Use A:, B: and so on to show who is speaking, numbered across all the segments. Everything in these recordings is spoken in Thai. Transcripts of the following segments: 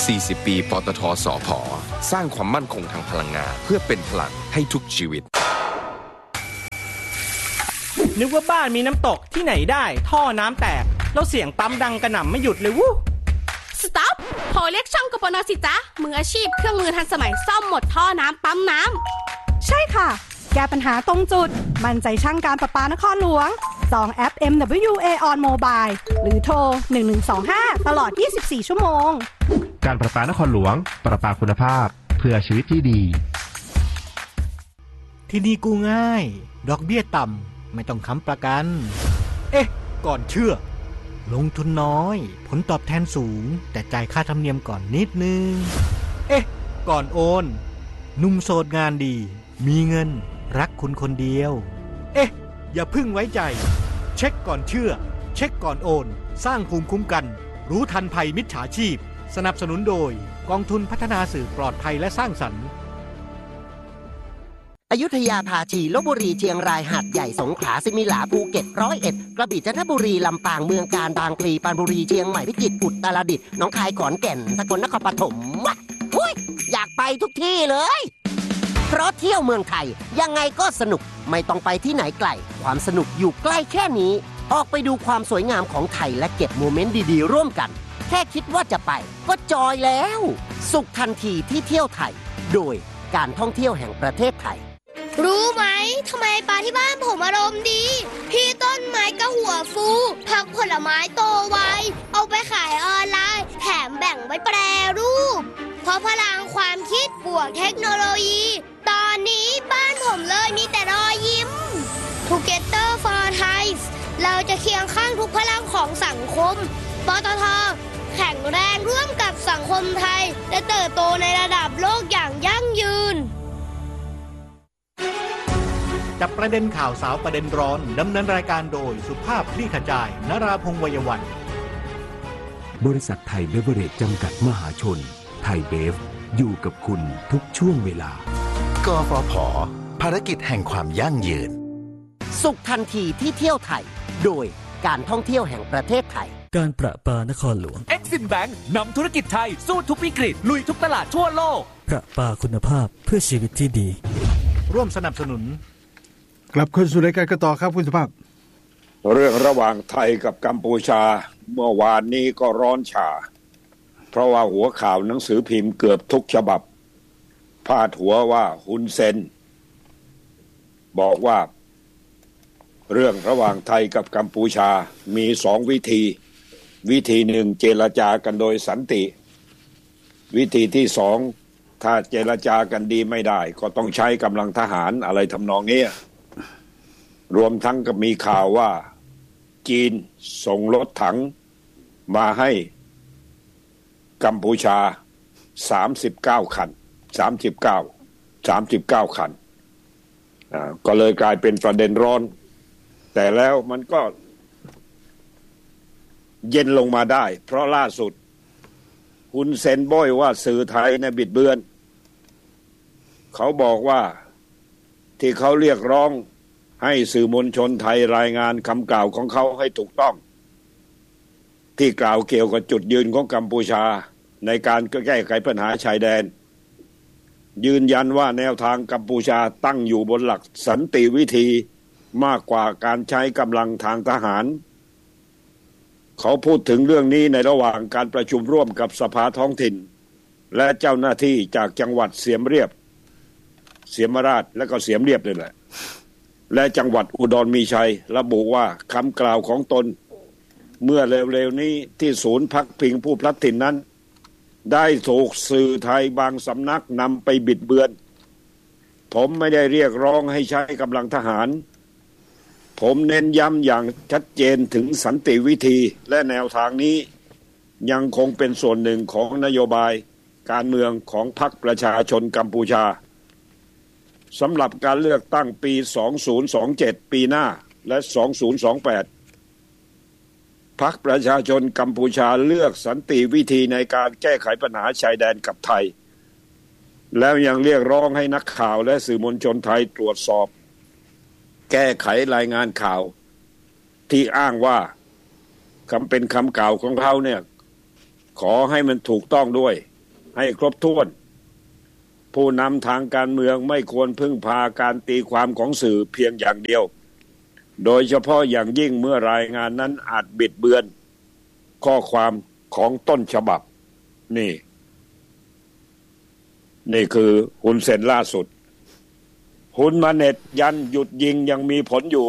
A: 40 ปีปตท.สผ.สร้างความมั่นคงทางพลังงานเพื่อเป็นพลังให้ทุกชีวิต
B: นึกว่าบ้านมีน้ำตกที่ไหนได้ท่อน้ำแตกแล้วเสียงปั๊มดังกระหน่ำไม่หยุดเลยวู้
C: สต็อปโทรเรียกช่างกปน.สิจ๊ะมืออาชีพเครื่องมือทันสมัยซ่อมหมดท่อน้ำปั๊มน้
D: ำใช่ค่ะแก้ปัญหาตรงจุดมั่นใจช่างการประปานครหลวงจองแอป MWA on Mobile หรือโทร1125ตลอด24ชั่วโมง
E: การประปานครหลวงประปาคุณภาพเพื่อชีวิตที่ดี
F: ที่นี่กู้ง่ายดอกเบี้ยต่ำไม่ต้องค้ำประกันก่อนเชื่อลงทุนน้อยผลตอบแทนสูงแต่จ่ายค่าธรรมเนียมก่อนนิดนึงก่อนโอนหนุ่มโสดงานดีมีเงินรักคุณคนเดียวอย่าพึ่งไว้ใจเช็คก่อนเชื่อเช็คก่อนโอนสร้างภูมิคุ้มกันรู้ทันภัยมิจฉาชีพสนับสนุนโดยกองทุนพัฒนาสื่อปลอดภัยและสร้างสรรค์
G: อยุธยาภาชีลพบุรีเชียงรายหาดใหญ่สงขลาสิมิหลาภูเก็ต101กระบี่จันทบุรีลำปางเมืองกาญบางพลีปรานบุรีเชียงใหม่พิจิตรอุตรดิตถ์หนองคายขอนแก่นสกลนครปฐมอยากไปทุกที่เลยเพราะเที่ยวเมืองไทยยังไงก็สนุกไม่ต้องไปที่ไหนไกลความสนุกอยู่ใกล้แค่นี้ออกไปดูความสวยงามของไทยและเก็บโมเมนต์ดีๆร่วมกันแค่คิดว่าจะไปก็จอยแล้วสุขทันทีที่เที่ยวไทยโดยการท่องเที่ยวแห่งประเทศไทย
H: รู้ไหมทำไมปลาที่บ้านผมอารมณ์ดีพี่ต้นไม้ก็หัวฟูผักผลไม้โตไวเอาไปขายออนไลน์แถมแบ่งไว้แปรรูปเพราะพลังความคิดบวกเทคโนโลยีตอนนี้บ้านผมเลยมีแต่รอยยิ้ม Together for Thai เราจะเคียงข้างทุกพลังของสังคมปตท.แข็งแรงร่วมกับสังคมไทยและเติบโตในระดับโลกอย่างยั่งยืน
F: จับประเด็นข่าวสาวประเด็นร้อนดำเนินรายการโดยสุภาพคลี่ขจายนราพงษ์ วัยวัน
I: บริษัทไทยเบเวอเรจจำกัดมหาชนไทยเบฟอยู่กับคุณทุกช่วงเวลาก
J: ฟผ.ภารกิจแห่งความยั่งยืน
G: สุขทันทีที่เที่ยวไทยโดยการท่องเที่ยวแห่งประเทศไทย
K: การประปานครหลวง
L: Exim Bank นำธุรกิจไทยสู้ทุกวิกฤตลุยทุกตลาดทั่วโลก
K: ประปาคุณภาพเพื่อชีวิตที่ดี
F: ร่วมสนับสนุน
M: กลับคืนสู่รายการกันต่อครับคุณสุภาพ
N: เรื่องระหว่างไทยกับกัมพูชาเมื่อวานนี้ก็ร้อนฉ่าเพราะว่าหัวข่าวหนังสือพิมพ์เกือบทุกฉบับพาดหัวว่าฮุนเซนบอกว่าเรื่องระหว่างไทยกับกัมพูชามี2วิธีหนึ่งเจรจากันโดยสันติวิธีที่2ถ้าเจรจากันดีไม่ได้ก็ต้องใช้กำลังทหารอะไรทำนองนี้รวมทั้งก็มีข่าวว่าจีนส่งรถถังมาให้กัมพูชา39คัน39คันก็เลยกลายเป็นประเด็นร้อนแต่แล้วมันก็เย็นลงมาได้เพราะล่าสุดฮุนเซนบ้อยว่าสื่อไทยเนี่ยบิดเบือนเขาบอกว่าที่เขาเรียกร้องให้สื่อมวลชนไทยรายงานคำกล่าวของเขาให้ถูกต้องที่กล่าวเกี่ยวกับจุดยืนของกัมพูชาในการแก้ไขปัญหาชายแดนยืนยันว่าแนวทางกัมพูชาตั้งอยู่บนหลักสันติวิธีมากกว่าการใช้กำลังทางทหารเขาพูดถึงเรื่องนี้ในระหว่างการประชุมร่วมกับสภาท้องถิ่นและเจ้าหน้าที่จากจังหวัดเสียมราชและก็เสียมเรียบนี่แหละและจังหวัดอุดรมีชัยระบุว่าคำกล่าวของตนเมื่อเร็วๆนี้ที่ศูนย์พักพิงผู้พลัดถิ่นนั้นได้ถูกสื่อไทยบางสำนักนำไปบิดเบือนผมไม่ได้เรียกร้องให้ใช้กำลังทหารผมเน้นย้ำอย่างชัดเจนถึงสันติวิธีและแนวทางนี้ยังคงเป็นส่วนหนึ่งของนโยบายการเมืองของพรรคประชาชนกัมพูชาสำหรับการเลือกตั้งปี2027ปีหน้าและ2028พรรคประชาชนกัมพูชาเลือกสันติวิธีในการแก้ไขปัญหาชายแดนกับไทยแล้วยังเรียกร้องให้นักข่าวและสื่อมวลชนไทยตรวจสอบแก้ไขรายงานข่าวที่อ้างว่าเป็นคำกล่าวของเขาเนี่ยขอให้มันถูกต้องด้วยให้ครบถ้วนผู้นำทางการเมืองไม่ควรพึ่งพาการตีความของสื่อเพียงอย่างเดียวโดยเฉพาะอย่างยิ่งเมื่อรายงานนั้นอาจบิดเบือนข้อความของต้นฉบับนี่คือฮุนเซนล่าสุดฮุนมาเน็ตยันหยุดยิงยังมีผลอยู่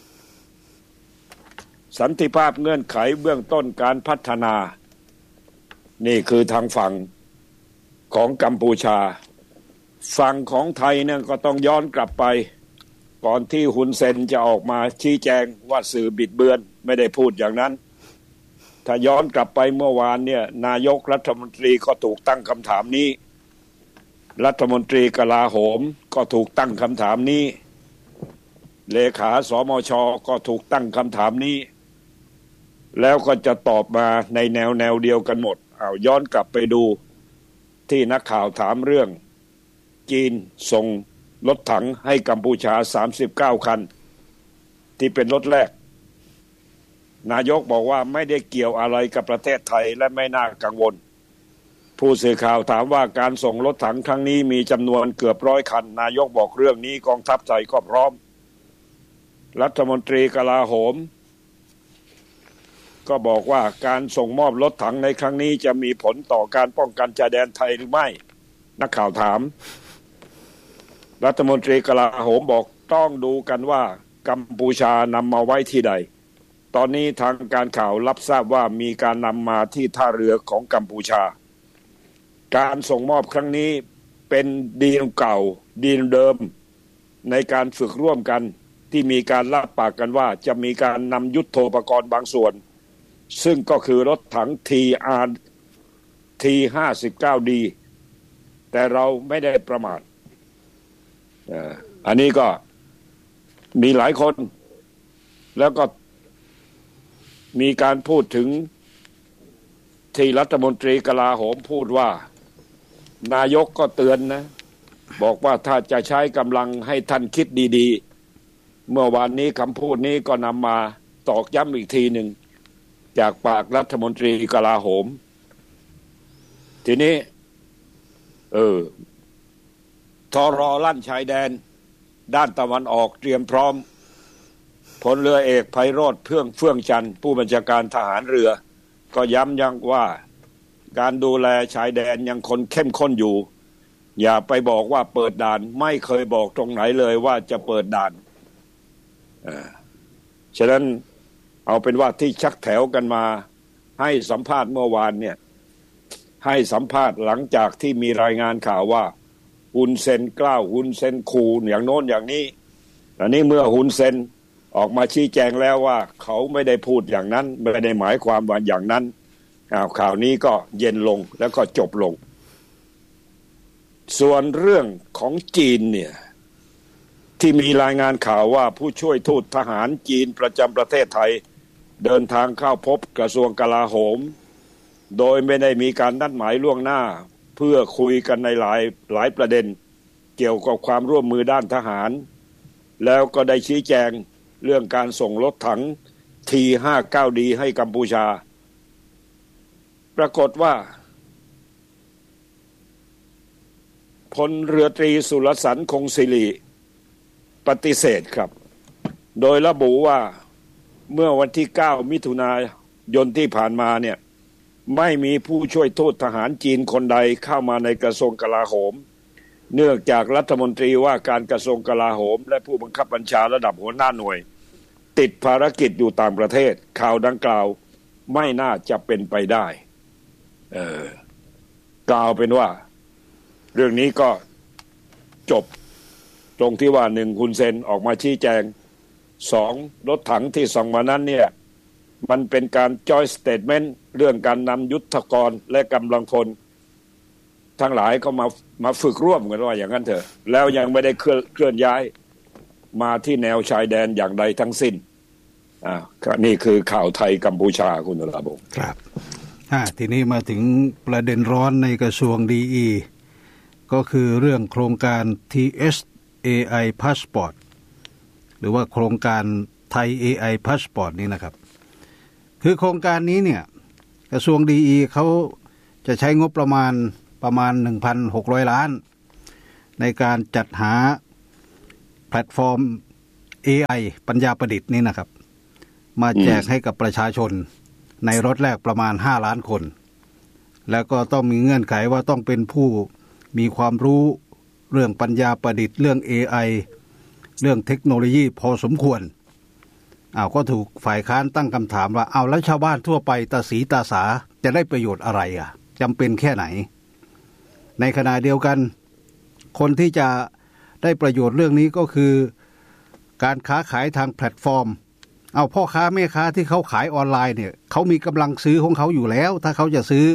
N: สันติภาพเงื่อนไขเบื้องต้นการพัฒนานี่คือทางฝั่งของกัมพูชาฝั่งของไทยเนี่ยก็ต้องย้อนกลับไปก่อนที่ฮุนเซนจะออกมาชี้แจงว่าสื่อบิดเบือนไม่ได้พูดอย่างนั้นถ้าย้อนกลับไปเมื่อวานเนี่ยนายกรัฐมนตรีก็ถูกตั้งคำถามนี้รัฐมนตรีกลาโหมก็ถูกตั้งคำถามนี้เลขาสมช.ก็ถูกตั้งคำถามนี้แล้วก็จะตอบมาในแนวเดียวกันหมดย้อนกลับไปดูที่นักข่าวถามเรื่องจีนส่งรถถังให้กัมพูชา39คันที่เป็นรถแรกนายกบอกว่าไม่ได้เกี่ยวอะไรกับประเทศไทยและไม่น่ากังวลผู้สื่อข่าวถามว่าการส่งรถถังครั้งนี้มีจำนวนเกือบ100คันนายกบอกเรื่องนี้กองทัพไทยก็พร้อมรัฐมนตรีกลาโหมก็บอกว่าการส่งมอบรถถังในครั้งนี้จะมีผลต่อการป้องกันชายแดนไทยหรือไม่นักข่าวถามรัฐมนตรีกลาโหมบอกต้องดูกันว่ากัมพูชานำมาไว้ที่ใดตอนนี้ทางการข่าวรับทราบว่ามีการนำมาที่ท่าเรือของกัมพูชาการส่งมอบครั้งนี้เป็นดีลเก่าดีลเดิมในการฝึกร่วมกันที่มีการรับปากกันว่าจะมีการนำยุทโธปกรณ์บางส่วนซึ่งก็คือรถถัง T59D แต่เราไม่ได้ประมาทอันนี้ก็มีหลายคนแล้วก็มีการพูดถึงที่รัฐมนตรีกลาโหมพูดว่านายกก็เตือนนะบอกว่าถ้าจะใช้กำลังให้ท่านคิดดีๆเมื่อวานนี้คำพูดนี้ก็นำมาตอกย้ำอีกทีหนึ่งจากปากรัฐมนตรีกลาโหมทีนี้ทร.ลั่นชายแดนด้านตะวันออกเตรียมพร้อมพลเรือเอกไพโรจน์เฟื่องจันทร์ผู้บัญชาการทหารเรือก็ย้ำยังว่าการดูแลชายแดนยังคงเข้มข้นอยู่อย่าไปบอกว่าเปิดด่านไม่เคยบอกตรงไหนเลยว่าจะเปิดด่านฉะนั้นเอาเป็นว่าที่ชักแถวกันมาให้สัมภาษณ์เมื่อวานเนี่ยให้สัมภาษณ์หลังจากที่มีรายงานข่าวว่าฮุนเซนกล้าวฮุนเซนคูอย่างโน้นอย่างนี้อันนี้เมื่อฮุนเซนออกมาชี้แจงแล้วว่าเขาไม่ได้พูดอย่างนั้นไม่ได้หมายความว่าอย่างนั้นข่าวนี้ก็เย็นลงแล้วก็จบลงส่วนเรื่องของจีนเนี่ยที่มีรายงานข่าวว่าผู้ช่วยทูตทหารจีนประจำประเทศไทยเดินทางเข้าพบกระทรวงกลาโหมโดยไม่ได้มีการนัดหมายล่วงหน้าเพื่อคุยกันในหลายประเด็นเกี่ยวกับความร่วมมือด้านทหารแล้วก็ได้ชี้แจงเรื่องการส่งรถถัง T59D ให้กัมพูชาปรากฏว่าพลเรือตรีสุรสันต์คงศิริปฏิเสธครับโดยระบุว่าเมื่อวันที่9มิถุนายนที่ผ่านมาเนี่ยไม่มีผู้ช่วยทูตทหารจีนคนใดเข้ามาในกระทรวงกลาโหมเนื่องจากรัฐมนตรีว่าการกระทรวงกลาโหมและผู้บังคับบัญชาระดับหัวหน้าหน่วยติดภารกิจอยู่ต่างประเทศข่าวดังกล่าวไม่น่าจะเป็นไปได้กล่าวเป็นว่าเรื่องนี้ก็จบตรงที่ว่า1ฮุนเซนออกมาชี้แจง2รถถังที่ส่งมานั้นเนี่ยมันเป็นการจอยสเตทเมนต์เรื่องการนำยุทธกรและกำลังพลทั้งหลายก็มาฝึกร่วมกันว่าอย่างนั้นเถอะแล้วยังไม่ได้เคลื่อนย้ายมาที่แนวชายแดนอย่างใดทั้งสิ้นนี่คือข่าวไทยกัมพูชาคุณระบง
M: ครับทีนี้มาถึงประเด็นร้อนในกระทรวงดีก็คือเรื่องโครงการ TSAI Passport หรือว่าโครงการไทย AI Passport นี้นะครับคือโครงการนี้เนี่ยกระทรวงดีเขาจะใช้งบประมาณประมาณ 1,600 ล้านในการจัดหาแพลตฟอร์ม AI ปัญญาประดิษฐ์นี่นะครับมาแจกให้กับประชาชนในรถแรกประมาณ5 ล้านคนแล้วก็ต้องมีเงื่อนไขว่าต้องเป็นผู้มีความรู้เรื่องปัญญาประดิษฐ์เรื่อง AI เรื่องเทคโนโลยีพอสมควรก็ถูกฝ่ายค้านตั้งคำถามว่าเอาแล้วชาวบ้านทั่วไปตาสีตาสาจะได้ประโยชน์อะไรจำเป็นแค่ไหนในขณะเดียวกันคนที่จะได้ประโยชน์เรื่องนี้ก็คือการค้าขายทางแพลตฟอร์มเอาพ่อค้าแม่ค้าที่เขาขายออนไลน์เนี่ยเขามีกำลังซื้อของเขาอยู่แล้วถ้าเขาจะซื้อ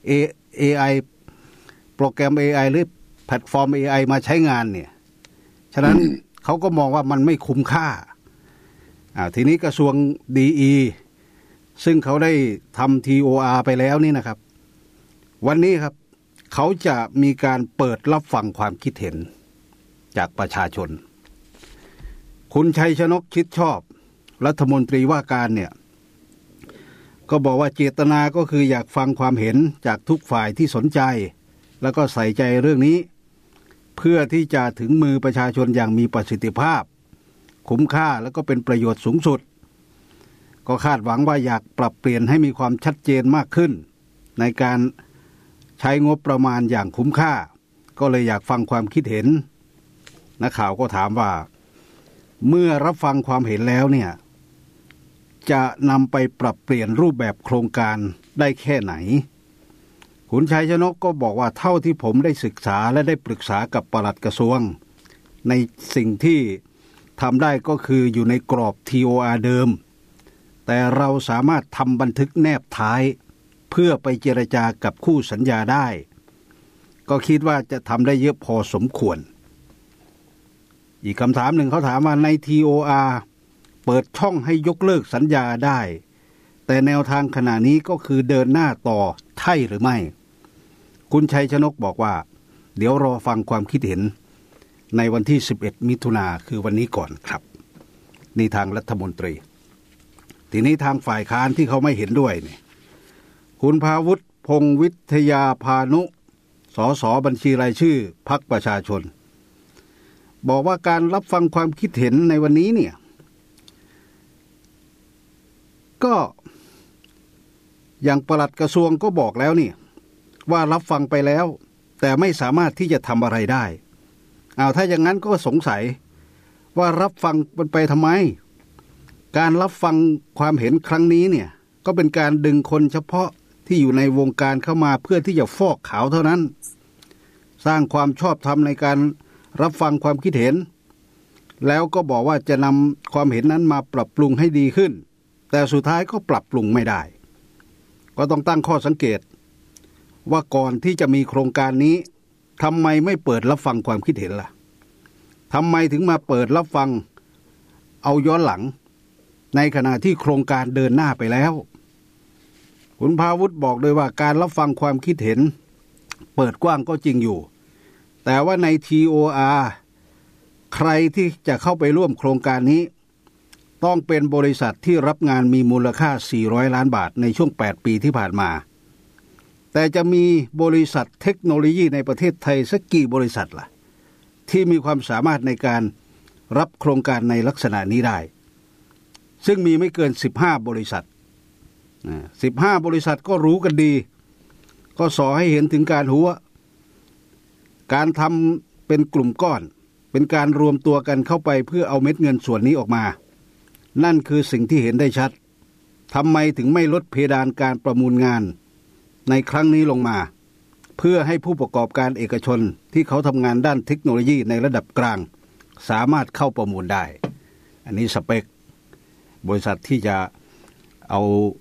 M: AI โปรแกรม AI หรือแพลตฟอร์ม AI มาใช้งานเนี่ยฉะนั้นเขาก็มองว่ามันไม่คุ้มค่าทีนี้กระทรวง DE ซึ่งเขาได้ทำ TOR ไปแล้วนี่นะครับวันนี้ครับเขาจะมีการเปิดรับฟังความคิดเห็นจากประชาชนคุณชัยชนกชิดชอบรัฐมนตรีว่าการเนี่ยก็บอกว่าเจตนาก็คืออยากฟังความเห็นจากทุกฝ่ายที่สนใจแล้วก็ใส่ใจเรื่องนี้เพื่อที่จะถึงมือประชาชนอย่างมีประสิทธิภาพคุ้มค่าแล้วก็เป็นประโยชน์สูงสุดก็คาดหวังว่าอยากปรับเปลี่ยนให้มีความชัดเจนมากขึ้นในการใช้งบประมาณอย่างคุ้มค่าก็เลยอยากฟังความคิดเห็นนักข่าวก็ถามว่าเมื่อรับฟังความเห็นแล้วเนี่ยจะนำไปปรับเปลี่ยนรูปแบบโครงการได้แค่ไหนคุณชัยชนกก็บอกว่าเท่าที่ผมได้ศึกษาและได้ปรึกษากับปลัดกระทรวงในสิ่งที่ทำได้ก็คืออยู่ในกรอบ TOR เดิมแต่เราสามารถทำบันทึกแนบท้ายเพื่อไปเจรจากับคู่สัญญาได้ก็คิดว่าจะทำได้เยอะพอสมควรอีกคำถามหนึ่งเขาถามว่าใน TOR เปิดช่องให้ยกเลิกสัญญาได้แต่แนวทางขณะนี้ก็คือเดินหน้าต่อใช่หรือไม่คุณชัยชนกบอกว่าเดี๋ยวรอฟังความคิดเห็นในวันที่11มิถุนาคือวันนี้ก่อนครับนี่ทางรัฐมนตรีทีนี้ทางฝ่ายค้านที่เขาไม่เห็นด้วยเนี่ยคุณภาวุฒิพงษ์วิทยาพานุสสบัญชีรายชื่อพรรคประชาชนบอกว่าการรับฟังความคิดเห็นในวันนี้เนี่ยก็อย่างปลัดกระทรวงก็บอกแล้วนี่ว่ารับฟังไปแล้วแต่ไม่สามารถที่จะทำอะไรได้ถ้าอย่างนั้นก็สงสัยว่ารับฟังไปทำไมการรับฟังความเห็นครั้งนี้เนี่ยก็เป็นการดึงคนเฉพาะที่อยู่ในวงการเข้ามาเพื่อที่จะฟอกขาวเท่านั้นสร้างความชอบธรรมในการรับฟังความคิดเห็นแล้วก็บอกว่าจะนำความเห็นนั้นมาปรับปรุงให้ดีขึ้นแต่สุดท้ายก็ปรับปรุงไม่ได้ก็ต้องตั้งข้อสังเกตว่าก่อนที่จะมีโครงการนี้ทำไมไม่เปิดรับฟังความคิดเห็นล่ะทำไมถึงมาเปิดรับฟังเอาย้อนหลังในขณะที่โครงการเดินหน้าไปแล้วคุณภาวุฒิบอกด้วยว่าการรับฟังความคิดเห็นเปิดกว้างก็จริงอยู่แต่ว่าใน TOR ใครที่จะเข้าไปร่วมโครงการนี้ต้องเป็นบริษัทที่รับงานมีมูลค่า400 ล้านบาทในช่วง8ปีที่ผ่านมาแต่จะมีบริษัทเทคโนโลยีในประเทศไทยสักกี่บริษัทล่ะที่มีความสามารถในการรับโครงการในลักษณะนี้ได้ซึ่งมีไม่เกิน15บริษัท15บริษัทก็รู้กันดีก็สอให้เห็นถึงการหัวการทำเป็นกลุ่มก้อนเป็นการรวมตัวกันเข้าไปเพื่อเอาเม็ดเงินส่วนนี้ออกมานั่นคือสิ่งที่เห็นได้ชัดทำไมถึงไม่ลดเพดานการประมูลงานในครั้งนี้ลงมาเพื่อให้ผู้ประกอบการเอกชนที่เขาทำงานด้านเทคโนโลยีในระดับกลางสามารถเข้าประมูลได้อันนี้สเปคบริษัทที่จะเอา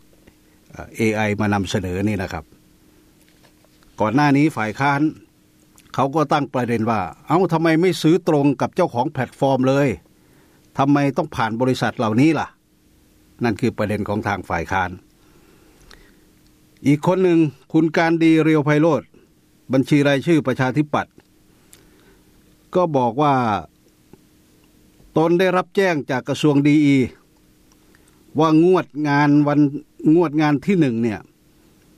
M: AI มานำเสนอนี่นะครับก่อนหน้านี้ฝ่ายค้านเขาก็ตั้งประเด็นว่าทำไมไม่ซื้อตรงกับเจ้าของแพลตฟอร์มเลยทำไมต้องผ่านบริษัทเหล่านี้ล่ะนั่นคือประเด็นของทางฝ่ายค้านอีกคนหนึ่งคุณการดีเรียวไพโรจน์บัญชีรายชื่อประชาธิปัตย์ก็บอกว่าตนได้รับแจ้งจากกระทรวงดีว่างวดงานที่1เนี่ย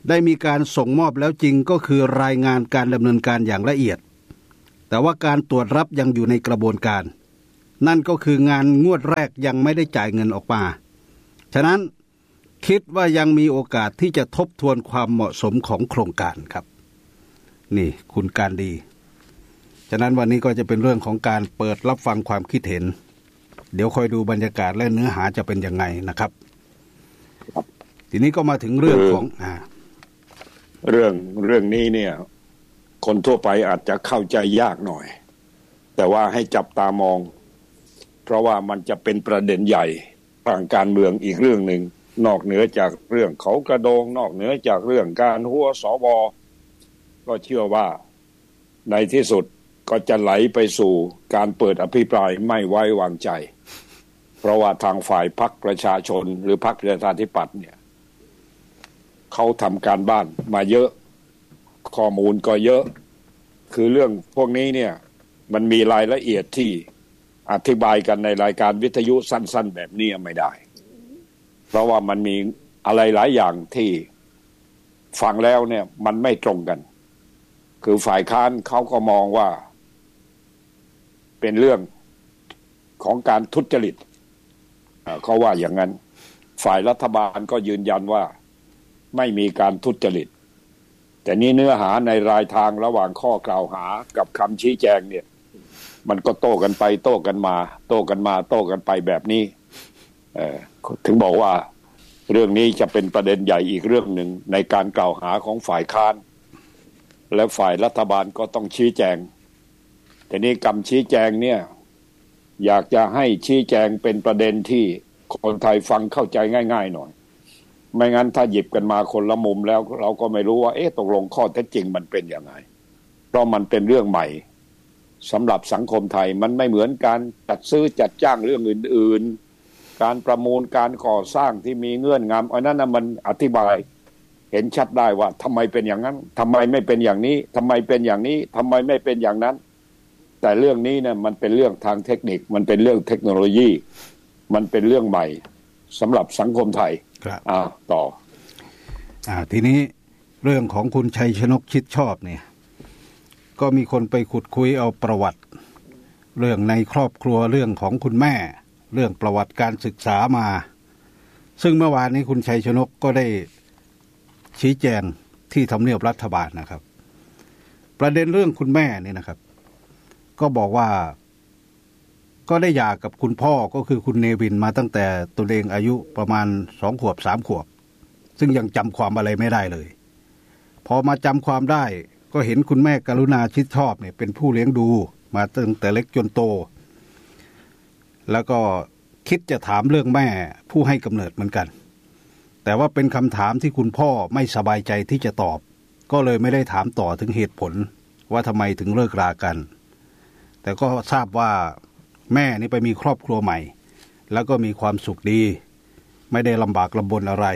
M: ได้มีการส่งมอบแล้วจริงก็คือรายงานการดำเนินการอย่างละเอียดแต่ว่าการตรวจรับยังอยู่ในกระบวนการนั่นก็คืองานงวดแรกยังไม่ได้จ่ายเงินออกมาฉะนั้นคิดว่ายังมีโอกาสที่จะทบทวนความเหมาะสมของโครงการครับนี่คุณการดีฉะนั้นวันนี้ก็จะเป็นเรื่องของการเปิดรับฟังความคิดเห็นเดี๋ยวคอยดูบรรยากาศและเนื้อหาจะเป็นยังไงนะครับทีนี้ก็มาถึงเรื่องของ
N: เรื่องนี้เนี่ยคนทั่วไปอาจจะเข้าใจยากหน่อยแต่ว่าให้จับตามองเพราะว่ามันจะเป็นประเด็นใหญ่ทางการเมืองอีกเรื่องหนึ่งนอกเหนือจากเรื่องเขากระโดงนอกเหนือจากเรื่องการหัวสวก็เชื่อว่าในที่สุดก็จะไหลไปสู่การเปิดอภิปรายไม่ไว้วางใจเพราะว่าทางฝ่ายพรรคประชาชนหรือพรรคประชาธิปัตย์เนี่ยเขาทำการบ้านมาเยอะข้อมูลก็เยอะคือเรื่องพวกนี้เนี่ยมันมีรายละเอียดที่อธิบายกันในรายการวิทยุสั้นๆแบบนี้ไม่ได้เพราะว่ามันมีอะไรหลายอย่างที่ฟังแล้วเนี่ยมันไม่ตรงกันคือฝ่ายค้านเขาก็มองว่าเป็นเรื่องของการทุจริตเขาว่าอย่างนั้นฝ่ายรัฐบาลก็ยืนยันว่าไม่มีการทุจริตแต่นี้เนื้อหาในรายทางระหว่างข้อกล่าวหากับคำชี้แจงเนี่ยมันก็โต้กันไปโต้กันมาโต้กันมาโต้กันไปแบบนี้ถึงบอกว่าเรื่องนี้จะเป็นประเด็นใหญ่อีกเรื่องหนึ่งในการกล่าวหาของฝ่ายค้านและฝ่ายรัฐบาลก็ต้องชี้แจงแต่นี้คำชี้แจงเนี่ยอยากจะให้ชี้แจงเป็นประเด็นที่คนไทยฟังเข้าใจง่ายๆหน่อยไม่งั้นถ้าหยิบกันมาคนละมุมแล้วเราก็ไม่รู้ว่าตกลงข้อเท็จจริงมันเป็นยังไงเพราะมันเป็นเรื่องใหม่สำหรับสังคมไทยมันไม่เหมือนการจัดซื้อจัดจ้างเรื่องอื่นๆการประมูลการก่อสร้างที่มีเงื่อนงำอันนั้นมันอธิบายเห็นชัดได้ว่าทำไมเป็นอย่างนั้นทำไมไม่เป็นอย่างนี้ทำไมเป็นอย่างนี้ทำไมไม่เป็นอย่างนั้นแต่เรื่องนี้เนี่ยมันเป็นเรื่องทางเทคนิคมันเป็นเรื่องเทคโนโลยีมันเป็นเรื่องใหม่สำหรับสังคมไทยต่อ
M: ทีนี้เรื่องของคุณชัยชนกชิดชอบเนี่ยก็มีคนไปขุดคุยเอาประวัติเรื่องในครอบครัวเรื่องของคุณแม่เรื่องประวัติการศึกษามาซึ่งเมื่อวานนี้คุณชัยชนกก็ได้ชี้แจงที่ทำเนียบรัฐบาลนะครับประเด็นเรื่องคุณแม่นี่นะครับก็บอกว่าก็ได้หย่ากับคุณพ่อก็คือคุณเนวินมาตั้งแต่ตัวเองอายุประมาณ2 ขวบ 3 ขวบซึ่งยังจำความอะไรไม่ได้เลยพอมาจำความได้ก็เห็นคุณแม่กรุณาชิดชอบเนี่ยเป็นผู้เลี้ยงดูมาตั้งแต่เล็กจนโตแล้วก็คิดจะถามเรื่องแม่ผู้ให้กำเนิดเหมือนกันแต่ว่าเป็นคำถามที่คุณพ่อไม่สบายใจที่จะตอบก็เลยไม่ได้ถามต่อถึงเหตุผลว่าทำไมถึงเลิกรากันแต่ก็ทราบว่าแม่นี่ไปมีครอบครัวใหม่แล้วก็มีความสุขดีไม่ได้ลำบากลำบนอะไร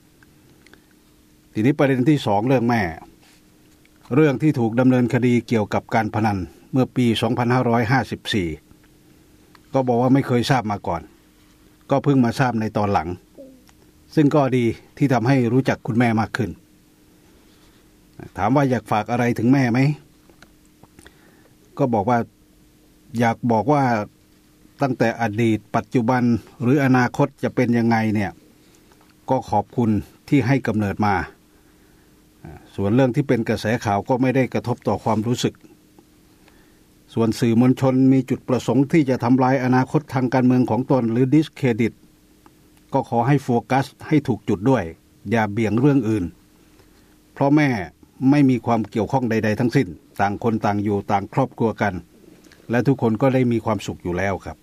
M: ทีนี้ประเด็นที่2เรื่องแม่เรื่องที่ถูกดำเนินคดีเกี่ยวกับการพนันเมื่อปี 2554 ก็บอกว่าไม่เคยทราบมาก่อนก็เพิ่งมาทราบในตอนหลังซึ่งก็ดีที่ทำให้รู้จักคุณแม่มากขึ้นถามว่าอยากฝากอะไรถึงแม่ไหมก็บอกว่าอยากบอกว่าตั้งแต่อดีตปัจจุบันหรืออนาคตจะเป็นยังไงเนี่ยก็ขอบคุณที่ให้กำเนิดมาส่วนเรื่องที่เป็นกระแสข่าวก็ไม่ได้กระทบต่อความรู้สึกส่วนสื่อมวลชนมีจุดประสงค์ที่จะทำลายอนาคตทางการเมืองของตนหรือดิสเครดิตก็ขอให้โฟกัสให้ถูกจุดด้วยอย่าเบี่ยงเรื่องอื่นเพราะแม่ไม่มีความเกี่ยวข้องใดๆทั้งสิ้นต่างคนต่างอยู่ต่างครอบครัวกันและทุกคนก็ได้มีความสุขอยู่แล้วครับ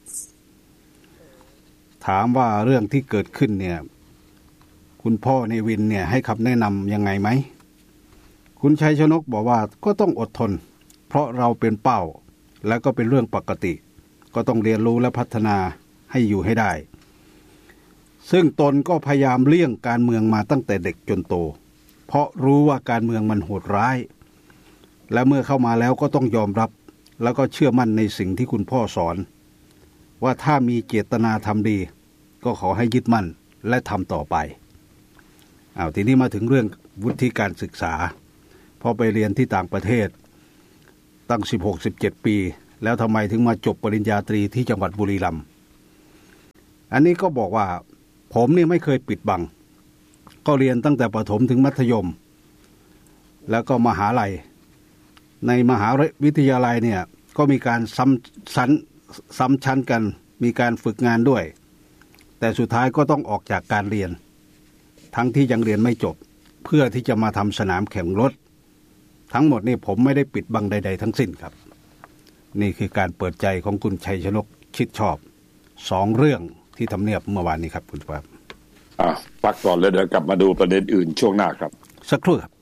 M: ถามว่าเรื่องที่เกิดขึ้นเนี่ยคุณพ่อเนวินเนี่ยให้คำแนะนำยังไงไหมคุณชัยชนกบอกว่าก็ต้องอดทนเพราะเราเป็นเป้าและก็เป็นเรื่องปกติก็ต้องเรียนรู้และพัฒนาให้อยู่ให้ได้ซึ่งตนก็พยายามเลี่ยงการเมืองมาตั้งแต่เด็กจนโตเพราะรู้ว่าการเมืองมันโหดร้ายและเมื่อเข้ามาแล้วก็ต้องยอมรับแล้วก็เชื่อมั่นในสิ่งที่คุณพ่อสอนว่าถ้ามีเจตนาทำดีก็ขอให้ยึดมั่นและทำต่อไปทีนี้มาถึงเรื่องวุฒิการศึกษาพอไปเรียนที่ต่างประเทศตั้ง 16-17 ปีแล้วทำไมถึงมาจบปริญญาตรีที่จังหวัดบุรีรัมย์อันนี้ก็บอกว่าผมนี่ไม่เคยปิดบังก็เรียนตั้งแต่ประถมถึงมัธยมแล้วก็มหาลัยในมหาวิทยาลัยเนี่ยก็มีการซ้ำชั้นกันมีการฝึกงานด้วยแต่สุดท้ายก็ต้องออกจากการเรียนทั้งที่ยังเรียนไม่จบเพื่อที่จะมาทำสนามแข่งรถทั้งหมดนี่ผมไม่ได้ปิดบังใดๆทั้งสิ้นครับนี่คือการเปิดใจของคุณชัยชนกชิดชอบ2เรื่องที่ทำเนียบเมื่อวานนี้ครับคุณครับ
N: พักก่อนแล้วเดี๋ยวกลับมาดูประเด็นอื่นช่วงหน้าครับ
M: สักครู่ครับ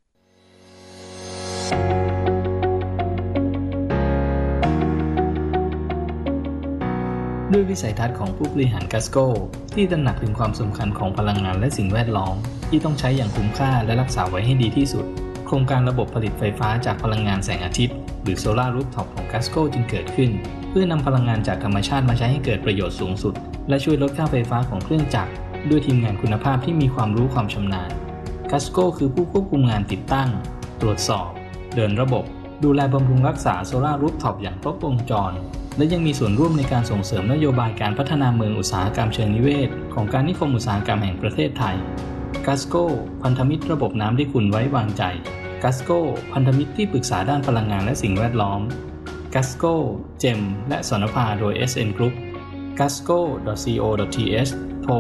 O: ด้วยวิสัยทัศน์ของผู้บริหารกัสโก้ที่ตระหนักถึงความสำคัญของพลังงานและสิ่งแวดล้อมที่ต้องใช้อย่างคุ้มค่าและรักษาไว้ให้ดีที่สุดโครงการระบบผลิตไฟฟ้าจากพลังงานแสงอาทิตย์หรือโซลาร์รูฟท็อปของกัสโก้จึงเกิดขึ้นเพื่อนำพลังงานจากธรรมชาติมาใช้ให้เกิดประโยชน์สูงสุดและช่วยลดค่าไฟฟ้าของเครื่องจักรด้วยทีมงานคุณภาพที่มีความรู้ความชำนาญกัสโก้คือผู้ควบคุมงานติดตั้งตรวจสอบเดินระบบดูแลบำรุงรักษาโซลาร์รูฟท็อปอย่างครบวงจรและยังมีส่วนร่วมในการส่งเสริมนโยบายการพัฒนาเมืองอุตสาหกรรมเชิงนิเวศของการนิคมอุตสาหกรรมแห่งประเทศไทยกัสโก้พันธมิตรระบบน้ำที่คุณไว้วางใจกัสโก้พันธมิตรที่ปรึกษาด้านพลังงานและสิ่งแวดล้อมกัสโก้เจมและสนภาโดย SN Group gasco.co.th โทร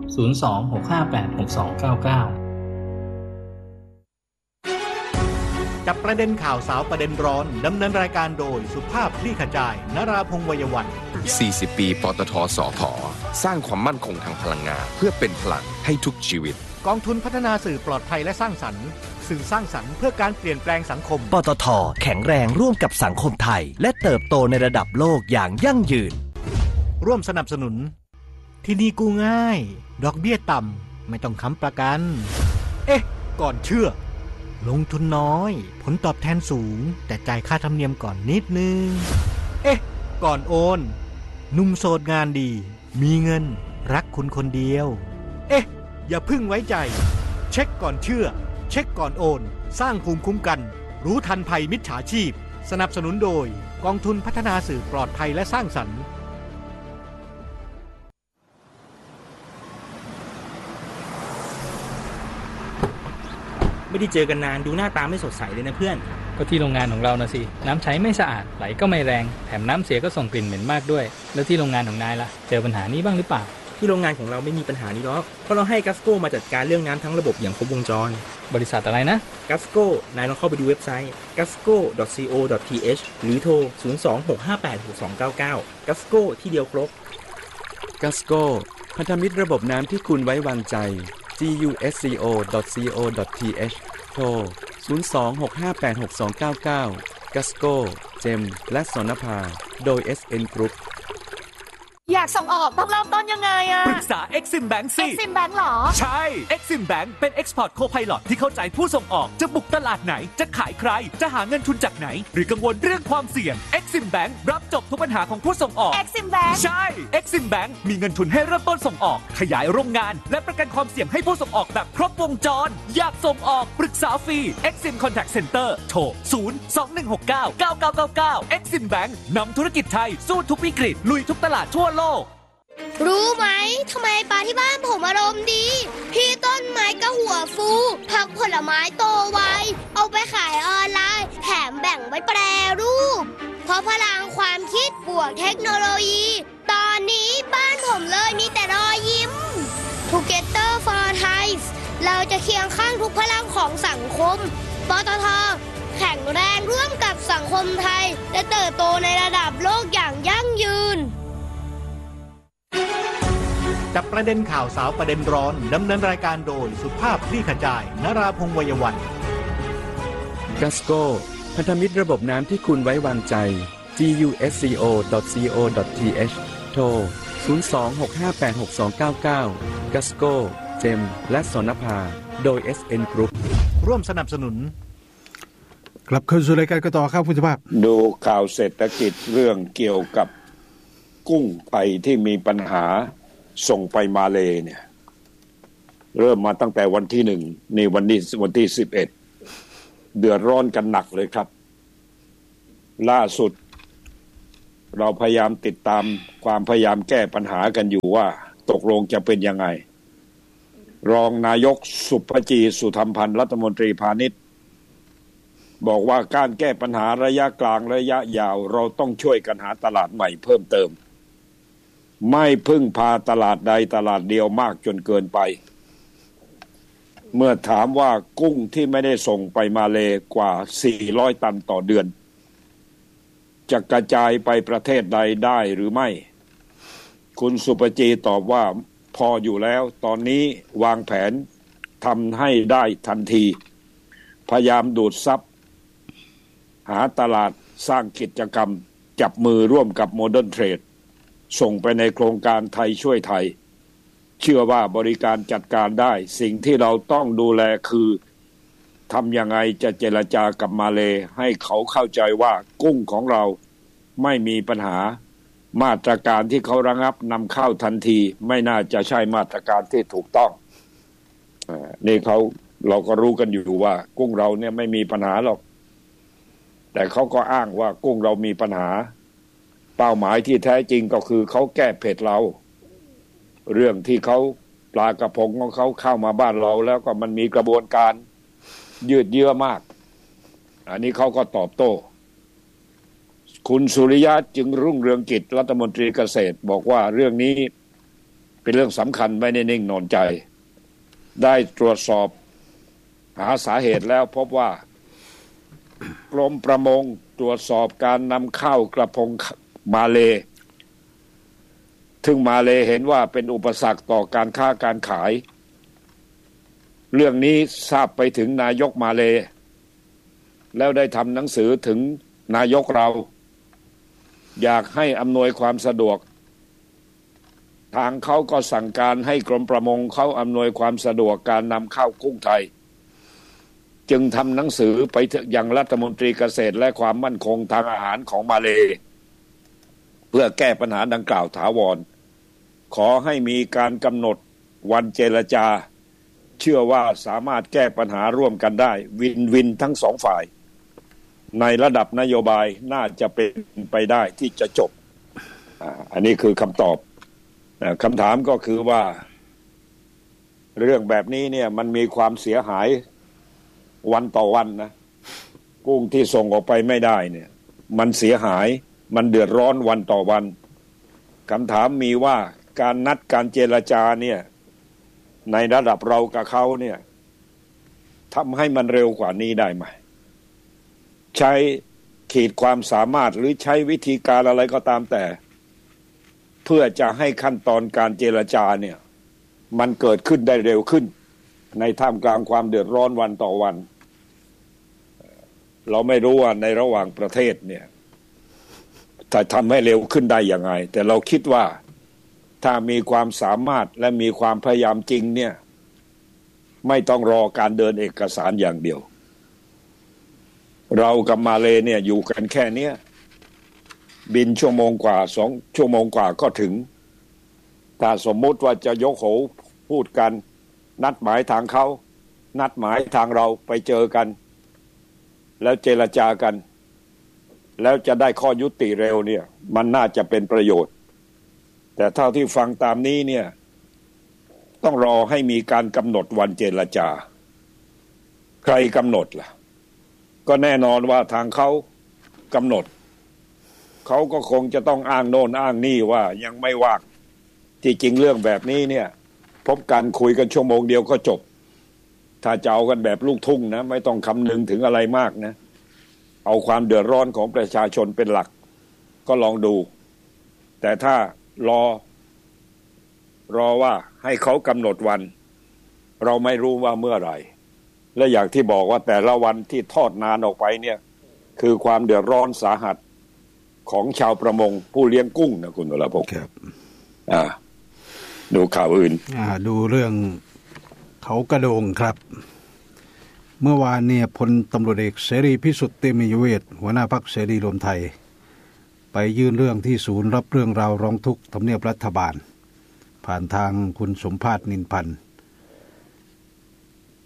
O: 02-658-6299
F: จับประเด็นข่าวสาวประเด็นร้อนดำเนินรายการโดยสุภาพคลี่ขจายนราพงษ์วัยวัน
A: 40 ปีปตทสผ.สร้างความมั่นคงทางพลังงานเพื่อเป็นพลังให้ทุกชีวิต
F: กองทุนพัฒนาสื่อปลอดภัยและสร้างสรรค์สื่อสร้างสรรค์เพื่อการเปลี่ยนแปลงสังคม
P: ปตทแข็งแรงร่วมกับสังคมไทยและเติบโตในระดับโลกอย่างยั่งยืน
F: ร่วมสนับสนุนที่นี่กู้ง่ายดอกเบี้ยต่ำไม่ต้องค้ำประกันก่อนเชื่อลงทุนน้อยผลตอบแทนสูงแต่จ่ายค่าธรรมเนียมก่อนนิดนึงก่อนโอนหนุ่มโสดงานดีมีเงินรักคุณคนเดียวอย่าพึ่งไว้ใจเช็คก่อนเชื่อเช็คก่อนโอนสร้างภูมิคุ้มกันรู้ทันภัยมิจฉาชีพสนับสนุนโดยกองทุนพัฒนาสื่อปลอดภัยและสร้างสรรค์
B: ไม่ได้เจอกันนานดูหน้าตาไม่สดใสเลยนะเพื่อน
O: ก็ที่โรงงานของเรานะสิน้ำใช้ไม่สะอาดไหลก็ไม่แรงแถมน้ำเสียก็ส่งกลิ่นเหม็นมากด้วยแล้วที่โรงงานของนายล่ะเจอปัญหานี้บ้างหรือเปล่า
B: ที่โรงงานของเราไม่มีปัญหานี้หรอกเพราะเราให้กัสโก้มาจัดการเรื่องน้ำทั้งระบบอย่างครบวงจร
O: บริษัทอะไรนะ
B: กัสโก้นายลองเข้าไปดูเว็บไซต์ gasco.co.th หรือโทร 02-658-6299 กัสโก้ที่เดียวครบ
Q: กัสโก้พันธมิตรระบบน้ำที่คุณไว้วางใจgasco.co.th โทร 02-658-6299 Gasco เจมและสนภาโดย SN Group
R: อยากส่งออกต้องเริ่มต้นยังไง
L: ปรึกษา Exim Bank สิ
R: Exim Bank หรอ
L: ใช่ Exim Bank เป็น Export Co-Pilot ที่เข้าใจผู้ส่งออกจะบุกตลาดไหนจะขายใครจะหาเงินทุนจากไหนหรือกังวลเรื่องความเสี่ยง Exim Bank รับจบทุกปัญหาของผู้ส่งออก
R: Exim Bank
L: ใช่ Exim Bank มีเงินทุนให้เริ่มต้นส่งออกขยายโรงงานและประกันความเสี่ยงให้ผู้ส่งออกแบบครบวงจรอยากส่งออกปรึกษาฟรี Exim Contact Center โทร 021699999 Exim Bank นำธุรกิจไทยสู้ทุกวิกฤตลุยทุกตลาดทั่วโลก
H: รู้ไหมทำไมปลาที่บ้านผมอารมณ์ดีพี่ต้นไม้ก็หัวฟูผักผลไม้โตไวเอาไปขายออนไลน์แถมแบ่งไว้แปรรูปเพราะพลังความคิดบวกเทคโนโลยีตอนนี้บ้านผมเลยมีแต่รอยยิ้ม Together for Thai เราจะเคียงข้างทุกพลังของสังคมปตท.แข็งแรงร่วมกับสังคมไทยและเติบโตในระดับโลกอย่างยั่งยืน
F: จับประเด็นข่าวสาวประเด็นร้อนดำเนินรายการโดยสุภาพคลี่ขจายนราพงษ์วัยวัน
Q: กัสโก้พันธมิตรระบบน้ำที่คุณไว้วางใจ gasco.co.th โทร 02-658-6299 Gasco เจมและสนภาโดย SN Group
F: ร่วมสนับสนุน
M: กลับเข้าสู่รายการกันต่อครับคุณสุภาพ
N: ดูข่าวเศรษฐกิจเรื่องเกี่ยวกับกุ้งไทยที่มีปัญหาส่งไปมาเลเนี่ยเริ่มมาตั้งแต่วันที่1นี่วันที่11เดือดร้อนกันหนักเลยครับล่าสุดเราพยายามติดตามความพยายามแก้ปัญหากันอยู่ว่าตกลงจะเป็นยังไงรองนายกสุภจีสุธรรมพันธ์รัฐมนตรีพาณิชย์บอกว่าการแก้ปัญหาระยะกลางระยะยาวเราต้องช่วยกันหาตลาดใหม่เพิ่มเติมไม่พึ่งพาตลาดใดตลาดเดียวมากจนเกินไปเมื่อถามว่ากุ้งที่ไม่ได้ส่งไปมาเลกว่า400ตันต่อเดือนจะกระจายไปประเทศใดได้หรือไม่คุณสุปจีตอบว่าพออยู่แล้วตอนนี้วางแผนทำให้ได้ทันทีพยายามดูดซับหาตลาดสร้างกิจกรรมจับมือร่วมกับโมเดิร์นเทรดส่งไปในโครงการไทยช่วยไทยเชื่อว่าบริการจัดการได้สิ่งที่เราต้องดูแลคือทำยังไงจะเจรจากับมาเลให้เขาเข้าใจว่ากุ้งของเราไม่มีปัญหามาตรการที่เขาระงับนำเข้าทันทีไม่น่าจะใช่มาตรการที่ถูกต้องนี่เราก็รู้กันอยู่ว่ากุ้งเราเนี่ยไม่มีปัญหาหรอกแต่เขาก็อ้างว่ากุ้งเรามีปัญหาเป้าหมายที่แท้จริงก็คือเขาแก้เผ็ดเราเรื่องที่เขาปลากระพงของเขาเข้ามาบ้านเราแล้วก็มันมีกระบวนการยืดเยื้อมากอันนี้เขาก็ตอบโต้คุณสุริยะจึงรุ่งเรืองกิจรัฐมนตรีเกษตรบอกว่าเรื่องนี้เป็นเรื่องสำคัญไม่ได้นิ่งนอนใจได้ตรวจสอบหาสาเหตุแล้วพบว่ากรมประมงตรวจสอบการนำเข้ากระพงมาเลถึงมาเลเห็นว่าเป็นอุปสรรคต่อการค้าการขายเรื่องนี้ทราบไปถึงนายกมาเลแล้วได้ทำหนังสือถึงนายกเราอยากให้อำนวยความสะดวกทางเขาก็สั่งการให้กรมประมงเขาอำนวยความสะดวกการนำเข้ากุ้งไทยจึงทำหนังสือไปยังรัฐมนตรีเกษตรและความมั่นคงทางอาหารของมาเลเพื่อแก้ปัญหาดังกล่าวถาวรขอให้มีการกำหนดวันเจรจาเชื่อว่าสามารถแก้ปัญหาร่วมกันได้วินทั้งสองฝ่ายในระดับนโยบายน่าจะเป็นไปได้ที่จะจบอันนี้คือคำตอบคำถามก็คือว่าเรื่องแบบนี้เนี่ยมันมีความเสียหายวันต่อวันนะกุ้งที่ส่งออกไปไม่ได้เนี่ยมันเสียหายมันเดือดร้อนวันต่อวันคำถามมีว่าการนัดการเจรจาเนี่ยในระดับเรากับเขาเนี่ยทำให้มันเร็วกว่านี้ได้ไหมใช้ขีดความสามารถหรือใช้วิธีการอะไรก็ตามแต่เพื่อจะให้ขั้นตอนการเจรจาเนี่ยมันเกิดขึ้นได้เร็วขึ้นในท่ามกลางความเดือดร้อนวันต่อวันเราไม่รู้ว่าในระหว่างประเทศเนี่ยจะทำให้เร็วขึ้นได้ยังไงแต่เราคิดว่าถ้ามีความสามารถและมีความพยายามจริงเนี่ยไม่ต้องรอการเดินเอกสารอย่างเดียวเรากับมาเลเนี่ยอยู่กันแค่เนี้ยบินชั่วโมงกว่า2 ชั่วโมงกว่าก็ถึงถ้าสมมุติว่าจะยกโหพูดกันนัดหมายทางเขานัดหมายทางเราไปเจอกันแล้วเจรจากันแล้วจะได้ข้อยุติเร็วเนี่ยมันน่าจะเป็นประโยชน์แต่เท่าที่ฟังตามนี้เนี่ยต้องรอให้มีการกำหนดวันเจรจาใครกำหนดล่ะก็แน่นอนว่าทางเขากำหนดเขาก็คงจะต้องอ้างโน่นอ้างนี่ว่ายังไม่ว่างที่จริงเรื่องแบบนี้เนี่ยพบกันคุยกันชั่วโมงเดียวก็จบถ้าจะเอากันแบบลูกทุ่งนะไม่ต้องคำนึงถึงอะไรมากนะเอาความเดือดร้อนของประชาชนเป็นหลักก็ลองดูแต่ถ้ารอว่าให้เขากำหนดวันเราไม่รู้ว่าเมื่อไหร่และอย่างที่บอกว่าแต่ละวันที่ทอดนานออกไปเนี่ยคือความเดือดร้อนสาหัสของชาวประมงผู้เลี้ยงกุ้งนะคุณวรพงศ์ครับดูข่าวอื่น
M: ดูเรื่องเขากระโดงครับเมื่อวานเนี่ยพลตำรวจเอกเสรีพิสุทธิ์เตมียเวทหัวหน้าพรรคเสรีรวมไทยไปยื่นเรื่องที่ศูนย์รับเรื่องราวร้องทุกข์ทำเนียบรัฐบาลผ่านทางคุณสมภาสนินพันธ์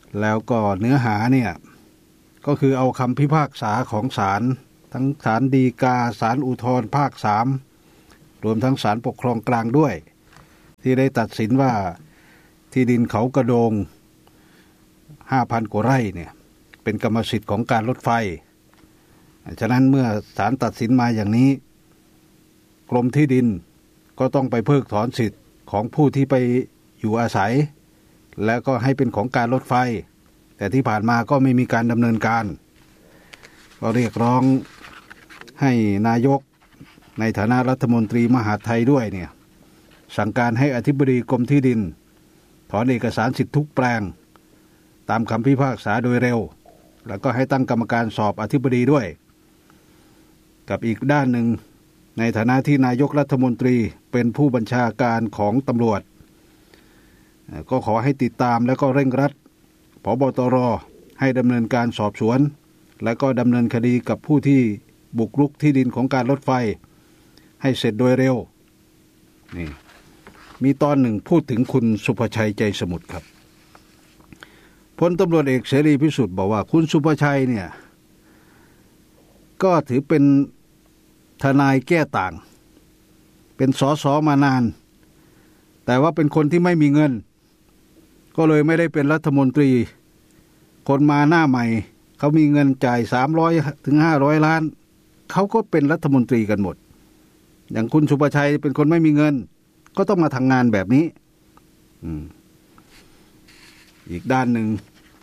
M: แล้วก็เนื้อหาเนี่ยก็คือเอาคำพิพากษาของศาลทั้งศาลฎีกาศาลอุทธรณ์ภาค3รวมทั้งศาลปกครองกลางด้วยที่ได้ตัดสินว่าที่ดินเขากระโดง 5,000 กว่าไร่เนี่ยเป็นกรรมสิทธิ์ของการรถไฟฉะนั้นเมื่อศาลตัดสินมาอย่างนี้กรมที่ดินก็ต้องไปเพิกถอนสิทธิ์ของผู้ที่ไปอยู่อาศัยแล้วก็ให้เป็นของการรถไฟแต่ที่ผ่านมาก็ไม่มีการดำเนินการก็เรียกร้องให้นายกในฐานะรัฐมนตรีมหาดไทยด้วยเนี่ยสั่งการให้อธิบดีกรมที่ดินถอนเอกสารสิทธิ์ทุกแปลงตามคำพิพากษาโดยเร็วแล้วก็ให้ตั้งกรรมการสอบอธิบดีด้วยกับอีกด้านหนึ่งในฐานะที่นายกรัฐมนตรีเป็นผู้บัญชาการของตำรวจก็ขอให้ติดตามแล้วก็เร่งรัดผบ.ตร.ให้ดำเนินการสอบสวนและก็ดำเนินคดีกับผู้ที่บุกรุกที่ดินของการรถไฟให้เสร็จโดยเร็วนี่มีตอนหนึ่งพูดถึงคุณสุภชัยใจสมุทรครับพลตำรวจเอกเสรีพิสุทธิ์บอกว่าคุณสุภชัยเนี่ยก็ถือเป็นทนายแก้ต่างเป็นสสมานานแต่ว่าเป็นคนที่ไม่มีเงินก็เลยไม่ได้เป็นรัฐมนตรีคนมาหน้าใหม่เขามีเงินจ่าย300ถึง500ล้านเขาก็เป็นรัฐมนตรีกันหมดอย่างคุณสุภชัยเป็นคนไม่มีเงินก็ต้องมาทำงานแบบนี้อีกด้านหนึ่ง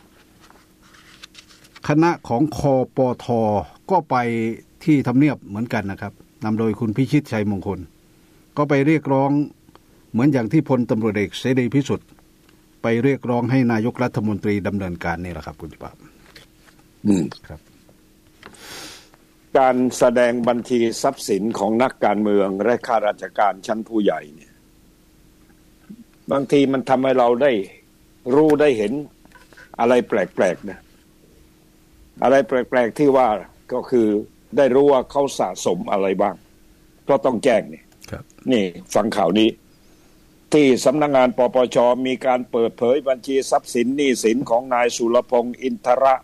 M: คณะของคปท.ก็ไปที่ทำเนียบเหมือนกันนะครับนำโดยคุณพิชิตชัยมงคลก็ไปเรียกร้องเหมือนอย่างที่พลตำรวจเอกเสรีพิสุทธิ์ไปเรียกร้องให้นายกรัฐมนตรีดำเนินการนี่แหละครับคุณปราบครับ
N: การแสดงบัญชีทรัพย์สินของนักการเมืองและข้าราชการชั้นผู้ใหญ่เนี่ยบางทีมันทำให้เราได้รู้ได้เห็นอะไรแปลกๆนะอะไรแปลกๆที่ว่าก็คือได้รู้ว่าเขาสะสมอะไรบ้างเพราะต้องแจ้งนี่ฟังข่าวนี้ที่สำนักงานปปช.มีการเปิดเผยบัญชีทรัพย์สินหนี้สินของนายสุรพงษ์อิน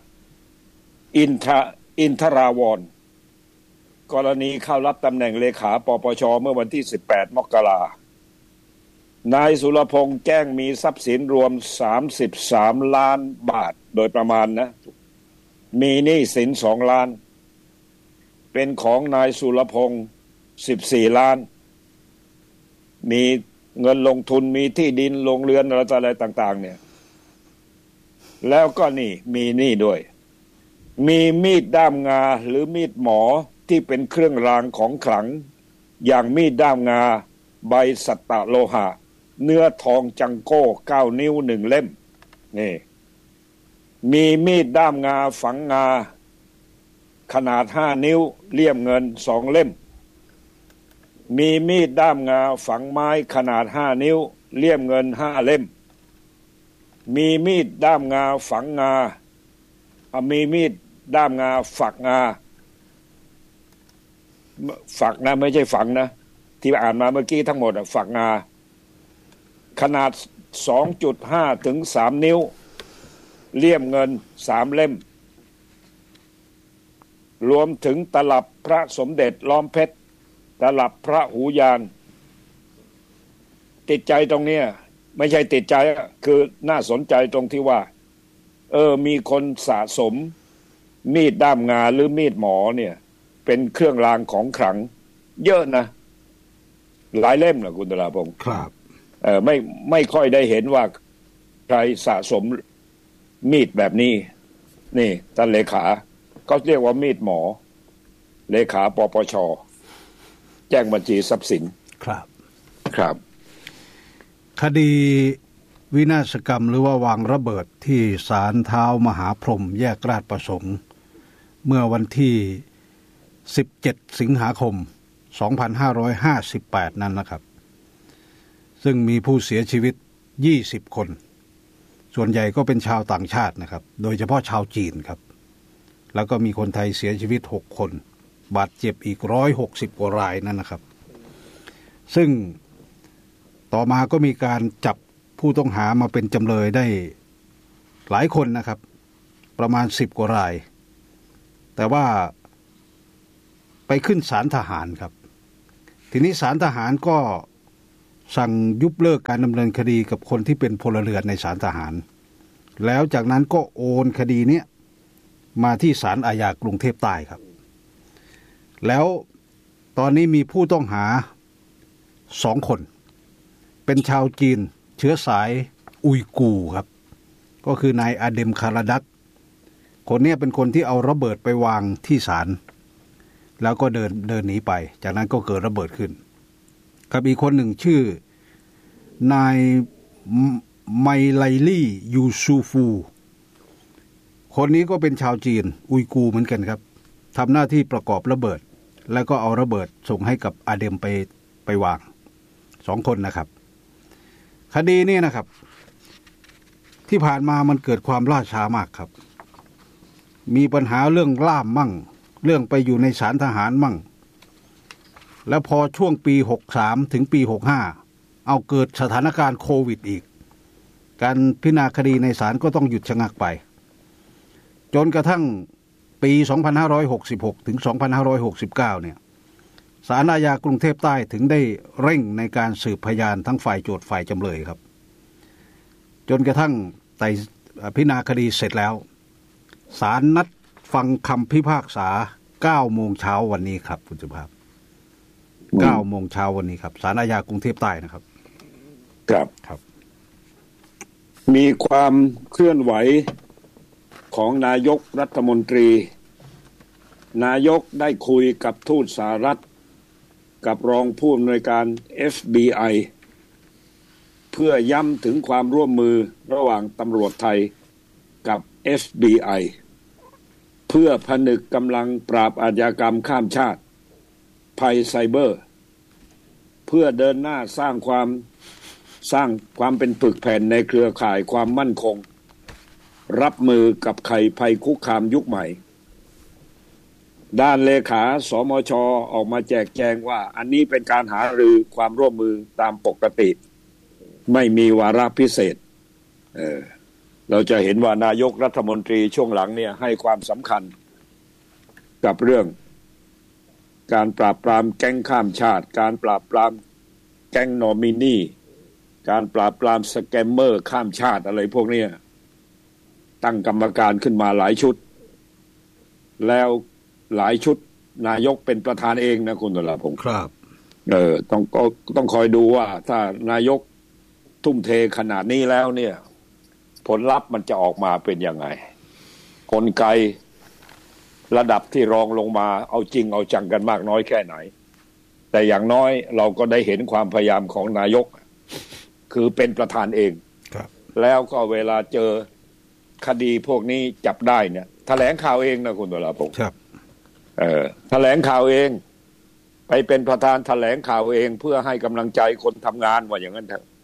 N: ทราวรณ์กรณีเข้ารับตำแหน่งเลขาปปช.เมื่อวันที่18 มกราคมนายสุรพงษ์แจ้งมีทรัพย์สินรวม33 ล้านบาทโดยประมาณนะมีหนี้สิน2 ล้านเป็นของนายสุรพงษ์14 ล้านมีเงินลงทุนมีที่ดินโรงเรือนอะไรต่างๆเนี่ยแล้วก็นี่มีหนี้ด้วยมีมีดด้ามงาหรือมีดหมอที่เป็นเครื่องรางของขลังอย่างมีดด้ามงาใบสัตตโลหะเนื้อทองจังโก้9 นิ้ว1 เล่มนี่มีมีดด้ามงาฝังงาขนาด5 นิ้วเลี่ยมเงิน2 เล่มมีมีดด้ามงาฝังไม้ขนาด5 นิ้วเลี่ยมเงิน5 เล่มมีมีดด้ามงาฝังงามีมีดด้ามงาฝักงาฝักนะไม่ใช่ฝังนะที่อ่านมาเมื่อกี้ทั้งหมดฝักงาขนาด 2.5 ถึง 3 นิ้วเลี่ยมเงิน3 เล่มรวมถึงตลับพระสมเด็จล้อมเพชรตลับพระหูยานติดใจตรงเนี้ยไม่ใช่ติดใจคือน่าสนใจตรงที่ว่ามีคนสะสมมีดด้ามงาหรือมีดหมอเนี่ยเป็นเครื่องรางของขลังเยอะนะหลายเล่มนะคุณตราพงศ์
M: ครับ
N: ไม่ค่อยได้เห็นว่าใครสะสมมีดแบบนี้นี่ท่านเลขาก็เรียกว่ามีดหมอเลขาปปช.แจ้งบัญชีทรัพย์สินครับ
M: คดีวินาศกรรมหรือว่าวางระเบิดที่ศาลเท้ามหาพรหมแยกราชประสงค์เมื่อวันที่17 สิงหาคม 2558 นั้นนะครับซึ่งมีผู้เสียชีวิต20 คนส่วนใหญ่ก็เป็นชาวต่างชาตินะครับโดยเฉพาะชาวจีนครับแล้วก็มีคนไทยเสียชีวิต6 คนบาดเจ็บอีก160 กว่ารายนั่นนะครับซึ่งต่อมาก็มีการจับผู้ต้องหามาเป็นจำเลยได้หลายคนนะครับประมาณ10 กว่ารายแต่ว่าไปขึ้นศาลทหารครับทีนี้ศาลทหารก็สั่งยุบเลิกการดำเนินคดีกับคนที่เป็นพลเรือนในศาลทหารแล้วจากนั้นก็โอนคดีนี้มาที่ศาลอาญากรุงเทพใต้ครับแล้วตอนนี้มีผู้ต้องหา2 คนเป็นชาวจีนเชื้อสายอุยกูร์ครับก็คือนายอาเดมคาราดักคนนี้เป็นคนที่เอาระเบิดไปวางที่ศาลแล้วก็เดินหนีไปจากนั้นก็เกิดระเบิดขึ้นกับอีกคนหนึ่งชื่อนายไมไลลี่ยูซูฟูคนนี้ก็เป็นชาวจีนอุยกูร์เหมือนกันครับทำหน้าที่ประกอบระเบิดแล้วก็เอาระเบิดส่งให้กับอาเดมไปวาง2 คนนะครับคดีนี้นะครับที่ผ่านมามันเกิดความล่าช้ามากครับมีปัญหาเรื่องล่ามมั่งเรื่องไปอยู่ในศาลทหารมั่งแล้วพอช่วงปี63ถึงปี65เอาเกิดสถานการณ์โควิดอีกการพิจารณาคดีในศาลก็ต้องหยุดชะงักไปจนกระทั่งปี2566ถึง2569เนี่ยศาลอาญากรุงเทพใต้ถึงได้เร่งในการสืบพยานทั้งฝ่ายโจทก์ฝ่ายจำเลยครับจนกระทั่งพิจารณาคดีเสร็จแล้วศาลนัดฟังคำพิพากษา 9 โมงเช้าวันนี้ครับคุณสุภาพ 9 โมงเช้าวันนี้ครับศาลอาญากรุงเทพใต้นะครับ
N: ครับมีความเคลื่อนไหวของนายกรัฐมนตรีนายกได้คุยกับทูตสหรัฐกับรองผู้อำนวยการ FBI เพื่อย้ำถึงความร่วมมือระหว่างตำรวจไทยกับ FBI เพื่อผนึกกำลังปราบอาชญากรรมข้ามชาติภัยไซเบอร์เพื่อเดินหน้าสร้างความเป็นปึกแผ่นในเครือข่ายความมั่นคงรับมือกับภัยคุกคามยุคใหม่ด้านเลขาสมช.ออกมาแจกแจงว่าอันนี้เป็นการหารือความร่วมมือตามปกติไม่มีวาระพิเศษเราจะเห็นว่านายกรัฐมนตรีช่วงหลังเนี่ยให้ความสำคัญกับเรื่องการปราบปรามแก๊งข้ามชาติการปราบปรามแก๊งนอมินีการปราบปรามสแกมเมอร์ข้ามชาติอะไรพวกนี้ตั้งกรรมการขึ้นมาหลายชุดแล้วหลายชุดนายกเป็นประธานเองนะคุณตุลาพงศ์
M: ครับ
N: ต้องคอยดูว่าถ้านายกทุ่มเทขนาดนี้แล้วเนี่ยผลลัพธ์มันจะออกมาเป็นยังไงกลไกระดับที่รองลงมาเอาจริงเอาจังกันมากน้อยแค่ไหนแต่อย่างน้อยเราก็ได้เห็นความพยายามของนายกคือเป็นประธานเองแล้วก็เวลาเจอคดีพวกนี้จับได้เนี่ยแถลงข่าวเองนะคุณตุลาพงศ์แถลงข่าวเองไปเป็นประธานแถลงข่าวเองเพื่อให้กำลังใจคนทำงานว่าอย่างนั้นเถอะ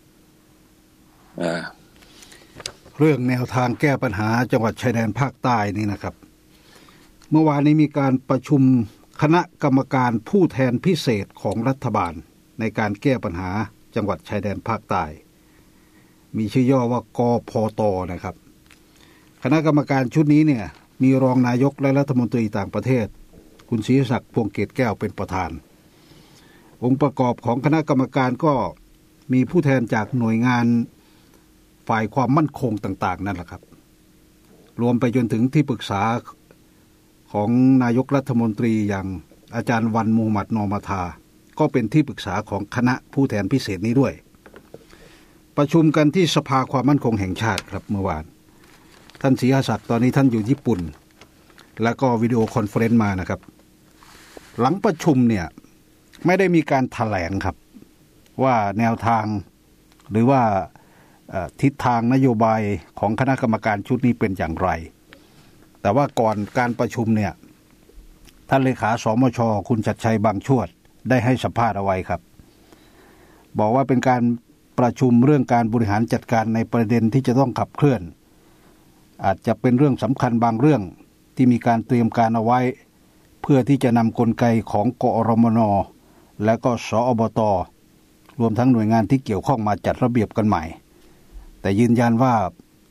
M: เรื่องแนวทางแก้ปัญหาจังหวัดชายแดนภาคใต้นี่นะครับเมื่อวานนี้มีการประชุมคณะกรรมการผู้แทนพิเศษของรัฐบาลในการแก้ปัญหาจังหวัดชายแดนภาคใต้มีชื่อย่อว่ากพต.นะครับคณะกรรมการชุดนี้เนี่ยมีรองนายกและรัฐมนตรีต่างประเทศคุณศรีศักดิ์พวงเกตแก้วเป็นประธานองค์ประกอบของคณะกรรมการก็มีผู้แทนจากหน่วยงานฝ่ายความมั่นคงต่างๆนั่นแหละครับรวมไปจนถึงที่ปรึกษาของนายกรัฐมนตรีอย่างอาจารย์วันมูฮัมหมัดนอมาทาก็เป็นที่ปรึกษาของคณะผู้แทนพิเศษนี้ด้วยประชุมกันที่สภาความมั่นคงแห่งชาติครับเมื่อวานท่านศรีอาศักดิ์ตอนนี้ท่านอยู่ญี่ปุ่นแล้วก็วิดีโอคอนเฟอเรนซ์มานะครับหลังประชุมเนี่ยไม่ได้มีการแถลงครับว่าแนวทางหรือว่าทิศทางนโยบายของคณะกรรมการชุดนี้เป็นอย่างไรแต่ว่าก่อนการประชุมเนี่ยท่านเลขาสมช.คุณชัดชัยบางชวดได้ให้สัมภาษณ์เอาไว้ครับบอกว่าเป็นการประชุมเรื่องการบริหารจัดการในประเด็นที่จะต้องขับเคลื่อนอาจจะเป็นเรื่องสำคัญบางเรื่องที่มีการเตรียมการเอาไว้เพื่อที่จะนำกลไกของกอรมน.และก็สอบต.รวมทั้งหน่วยงานที่เกี่ยวข้องมาจัดระเบียบกันใหม่แต่ยืนยันว่า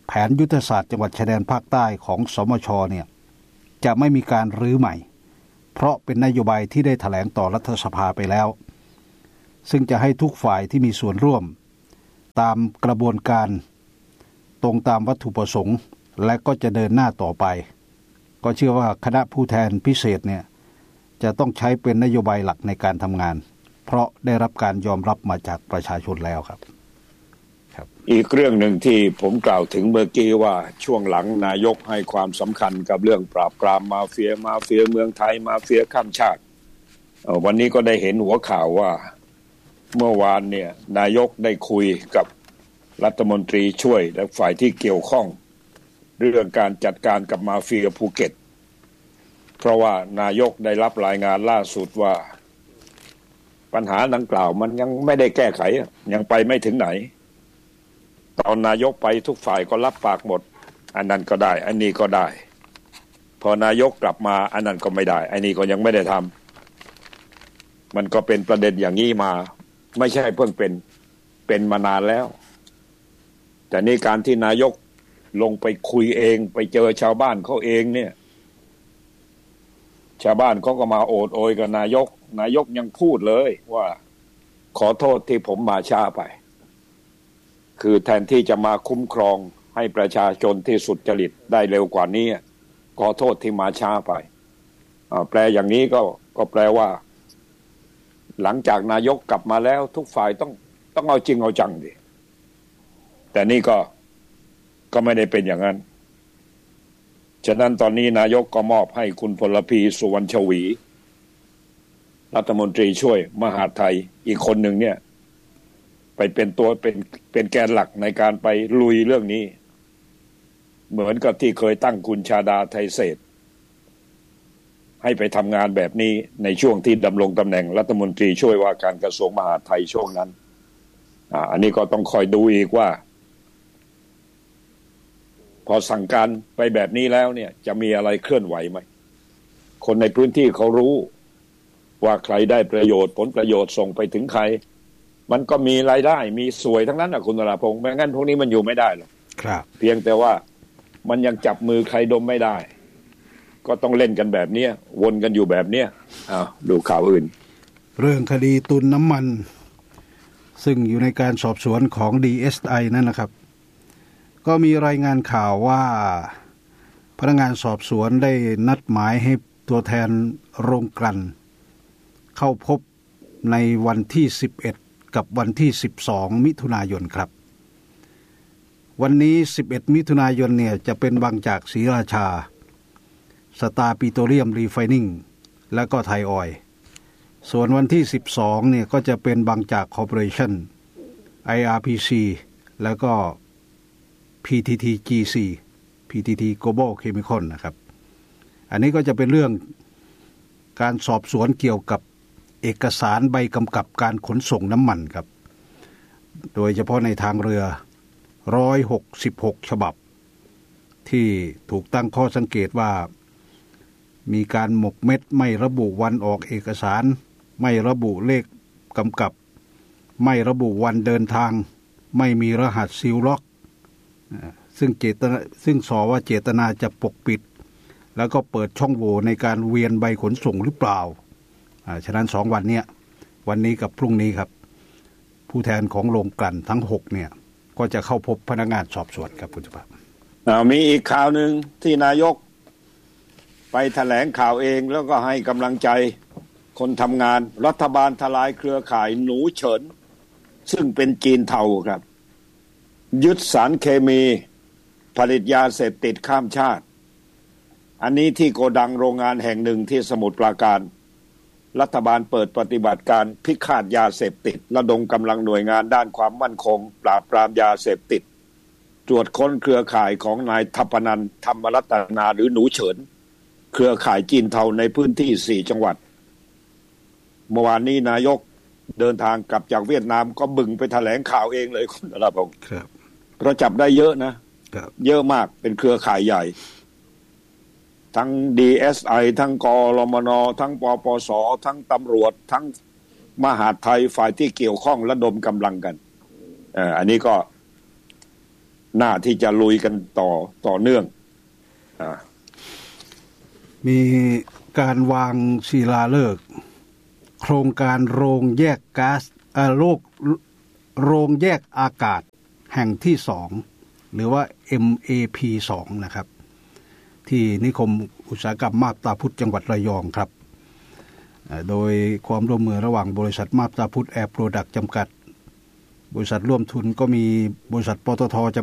M: แผนยุทธศาสตร์จังหวัดชายแดนภาคใต้ของสมช.เนี่ยจะไม่มีการรื้อใหม่เพราะเป็นนโยบายที่ได้แถลงต่อรัฐสภาไปแล้วซึ่งจะให้ทุกฝ่ายที่มีส่วนร่วมตามกระบวนการตรงตามวัตถุประสงค์และก็จะเดินหน้าต่อไปก็เชื่อว่าคณะผู้แทนพิเศษเนี่ยจะต้องใช้เป็นนโยบายหลักในการทำงานเพราะได้รับการยอมรับมาจากประชาชนแล้วครับ
N: อีกเรื่องหนึ่งที่ผมกล่าวถึงเมื่อกี้ว่าช่วงหลังนายกให้ความสำคัญกับเรื่องปราบปรามมาเฟียเมืองไทยมาเฟียข้ามชาติวันนี้ก็ได้เห็นหัวข่าวว่าเมื่อวานเนี่ยนายกได้คุยกับรัฐมนตรีช่วยและฝ่ายที่เกี่ยวข้องเรื่องการจัดการกับมาเฟียภูเก็ตเพราะว่านายกได้รับรายงานล่าสุดว่าปัญหาดังกล่าวมันยังไม่ได้แก้ไขยังไปไม่ถึงไหนตอนนายกไปทุกฝ่ายก็รับปากหมดอันนั้นก็ได้อันนี้ก็ได้พอนายกกลับมาอันนั้นก็ไม่ได้อันนี้ก็ยังไม่ได้ทำมันก็เป็นประเด็นอย่างนี้มาไม่ใช่เพิ่งเป็นมานานแล้วแต่นี่การที่นายกลงไปคุยเองไปเจอชาวบ้านเขาเองเนี่ยชาวบ้านเขาก็มาโอดโอยกับนายกยังพูดเลยว่าขอโทษที่ผมมาช้าไปคือแทนที่จะมาคุ้มครองให้ประชาชนที่สุจริตได้เร็วกว่านี้ขอโทษที่มาช้าไปแปลอย่างนี้ก็แปลว่าหลังจากนายกกลับมาแล้วทุกฝ่ายต้องเอาจริงเอาจังดิแต่นี่ก็ไม่ได้เป็นอย่างนั้นฉะนั้นตอนนี้นายกก็มอบให้คุณพลพีสุวรรณชวีรัฐมนตรีช่วยมหาดไทยอีกคนหนึ่งเนี่ยไปเป็นตัวเป็นแกนหลักในการไปลุยเรื่องนี้เหมือนกับที่เคยตั้งคุณชาดาไทเศรษฐ์ให้ไปทำงานแบบนี้ในช่วงที่ดำรงตำแหน่งรัฐมนตรีช่วยว่าการกระทรวงมหาดไทยช่วงนั้นอันนี้ก็ต้องคอยดูอีกว่าพอสั่งการไปแบบนี้แล้วเนี่ยจะมีอะไรเคลื่อนไหวไหมคนในพื้นที่เขารู้ว่าใครได้ประโยชน์ผลประโยชน์ส่งไปถึงใครมันก็มีรายได้มีสวยทั้งนั้นคุณนราพงษ์ไม่งั้นพวกนี้มันอยู่ไม่ได้หรอก
M: ครับ
N: เพียงแต่ว่ามันยังจับมือใครดมไม่ได้ก็ต้องเล่นกันแบบนี้วนกันอยู่แบบนี้ดูข่าวอื่น
M: เรื่องคดีตุนน้ำมันซึ่งอยู่ในการสอบสวนของ DSI นั่นนะครับก็มีรายงานข่าวว่าพนักงานสอบสวนได้นัดหมายให้ตัวแทนโรงกลั่นเข้าพบในวันที่11กับวันที่12มิถุนายนครับวันนี้11มิถุนายนเนี่ยจะเป็นบางจากศรีราชาสตาร์ปิโตรเลียมรีไฟนิ่งและก็ไทยออยล์ส่วนวันที่12เนี่ยก็จะเป็นบางจากคอร์ปอเรชั่น IRPC แล้วก็ PTTGC PTT Global Chemical นะครับอันนี้ก็จะเป็นเรื่องการสอบสวนเกี่ยวกับเอกสารใบกำกับการขนส่งน้ำมันครับโดยเฉพาะในทางเรือ166ฉบับที่ถูกตั้งข้อสังเกตว่ามีการหมกเม็ดไม่ระบุวันออกเอกสารไม่ระบุเลขกำกับไม่ระบุวันเดินทางไม่มีรหัสซีลล็อกซึ่งสอว่าเจตนาจะปกปิดแล้วก็เปิดช่องโหว่ในการเวียนใบขนส่งหรือเปล่าฉะนั้น2วันเนี่ยวันนี้กับพรุ่งนี้ครับผู้แทนของโรงกลั่นทั้ง6เนี่ยก็จะเข้าพบพนักงานสอบสวนครับคุณสุภาพ
N: มีอีกข่าวหนึ่งที่นายกไปแถลงข่าวเองแล้วก็ให้กำลังใจคนทำงานรัฐบาลทลายเครือข่ายหนูเฉินซึ่งเป็นจีนเทาครับยึดสารเคมีผลิตยาเสพติดข้ามชาติอันนี้ที่โกดังโรงงานแห่งหนึ่งที่สมุทรปราการรัฐบาลเปิดปฏิบัติการพิฆาตยาเสพติดระดมกำลังหน่วยงานด้านความมั่นคงปราบปรามยาเสพติดตรวจค้นเครือข่ายของนายทัพพนันธรรมรัตนาหรือหนูเฉินเครือข่ายจีนเทาในพื้นที่4จังหวัดเมื่อวานนี้นายกเดินทางกลับจากเวียดนามก็บึงไปแถลงข่าวเองเลยคุณนราพงษ์
M: ครับ
N: เพราะจับได้เยอะนะเยอะมากเป็นเครือข่ายใหญ่ทั้ง DSI ทั้งกรมนทั้งปปสทั้งตำรวจทั้งมหาดไทยฝ่ายที่เกี่ยวข้องระดมกำลังกันอันนี้ก็หน้าที่จะลุยกันต่อเนื่อง
M: มีการวางศิลาฤกษ์โครงการโรงแยกก๊าซโรงแยกอากาศแห่งที่2หรือว่า MAP2 นะครับที่นิคมอุตสาหกรรมมาบตาพุธจังหวัดระยองครับโดยความร่วมมือระหว่างบริษัทมาบตาพุธแอร์โปรดักต์จำกัดบริษัทร่วมทุนก็มีบริษัทปตท.